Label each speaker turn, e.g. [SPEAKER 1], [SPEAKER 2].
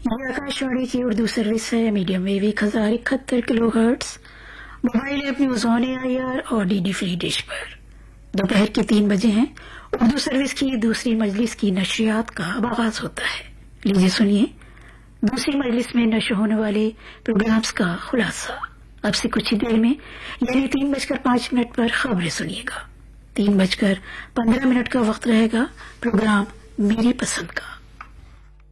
[SPEAKER 1] ये आकाशवाणी की उर्दू सर्विस है। Medium wave 1071 kilohertz, mobile app news on AIR और डीडी फ्री डिश पर। दोपहर के 3 बजे हैं। उर्दू सर्विस की दूसरी मजलिस की नशरियात का अब आगाज होता है। लीजिए सुनिए दूसरी मजलिस में नशर होने वाले प्रोग्राम्स का खुलासा। अब से कुछ ही देर में यानी 3:05 पर खबरें सुनिएगा। 3:15 का वक्त रहेगा प्रोग्राम मेरी पसंद का।